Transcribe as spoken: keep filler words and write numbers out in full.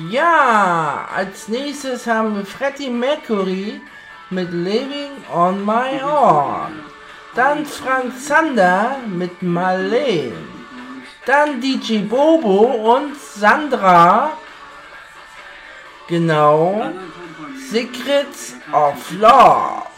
Ja, als nächstes haben wir Freddie Mercury mit Living on My Own. Dann Frank Zander mit Marlene. Dann D J Bobo und Sandra. Genau. Secrets of Love.